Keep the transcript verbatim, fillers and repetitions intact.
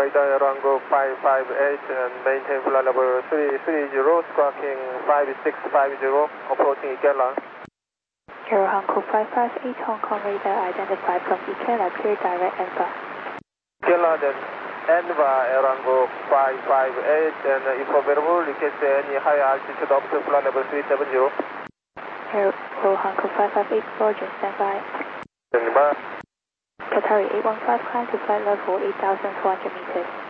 radar Aeroangle five five eight and maintain flight level three three zero, squawking five six five zero, approaching Ikela. Aeroangle five five eight, Hong Kong radar identified from Ikela, clear direct Enva. Ikela then Enva Aeroangle five five eight, and if available, request any higher altitude up to flight level three seven zero. Aeroangle five five eight, Roger, stand by. Stand by. Qatari eight one five, climb to flight level eight thousand four hundred meters.